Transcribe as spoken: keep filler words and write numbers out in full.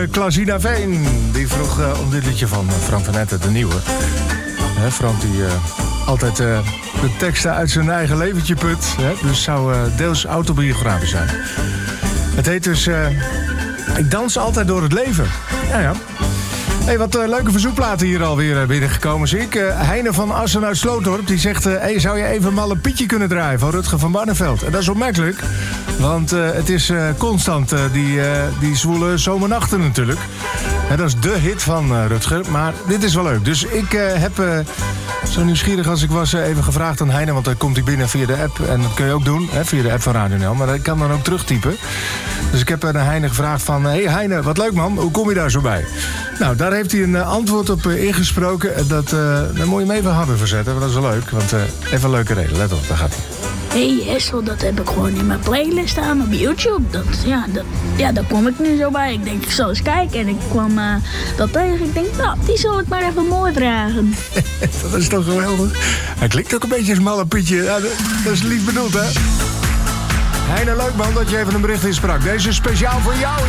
Klasina Veen, die vroeg uh, om dit liedje van uh, Frank van Etten, de nieuwe. Hè, Frank die uh, altijd uh, de teksten uit zijn eigen leventje put. Hè, dus zou uh, deels autobiografisch zijn. Het heet dus uh, Ik dans altijd door het leven. Ja, ja. Hey, wat uh, leuke verzoekplaten hier alweer uh, binnengekomen zie ik. Uh, Heine van Assen uit Slootdorp die zegt... Uh, hey, zou je even Malle Pietje kunnen draaien van Rutger van Barneveld? En dat is opmerkelijk. Want uh, het is uh, constant uh, die, uh, die zwoele zomernachten natuurlijk. En dat is de hit van uh, Rutger. Maar dit is wel leuk. Dus ik uh, heb... Uh, Zo nieuwsgierig als ik was, uh, even gevraagd aan Heine... want dan komt hij binnen via de app. En dat kun je ook doen, hè, via de app van Radio N L. Maar ik kan dan ook terugtypen. Dus ik heb aan Heine gevraagd van... Hé hey Heine, wat leuk man, hoe kom je daar zo bij? Nou, daar heeft hij een uh, antwoord op uh, ingesproken. En dat, uh, daar moet je hem even harder voor zetten, want dat is wel leuk. Want uh, even een leuke reden, let op, daar gaat hij. Hé hey Hessel, dat heb ik gewoon in mijn playlist staan op YouTube. Dat, ja, dat, ja, daar kom ik nu zo bij. Ik denk, ik zal eens kijken. En ik kwam uh, dat tegen. Ik denk, nou, die zal ik maar even mooi vragen. Dat is toch geweldig? Hij klinkt ook een beetje als Malle Pietje. Ja, dat, dat is lief bedoeld, hè? Heine, leuk man dat je even een bericht insprak. Deze is speciaal voor jou.